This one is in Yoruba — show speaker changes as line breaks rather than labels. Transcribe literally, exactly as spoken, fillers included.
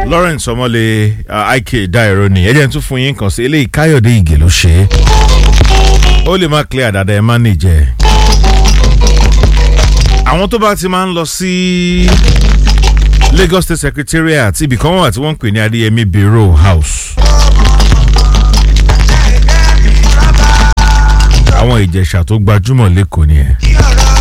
Lawrence Omole uh, I K Dairo ni ẹ jẹ́ n tún fún yín kan sí eléyìí Káyọ̀dé Ìgè ló ṣe ó lè má clear dáadáa ẹ má nìjẹ́ àwọn tó bá ti máa ń lọ sí Lagos State Secretariat ibì kan wà tí wọ́n ń pè ní Adéyẹmí Bureau House àwọn Ìjẹ̀ṣà tó gbajúmọ̀ lẹ́kọ̀ọ́ ni ẹ̀.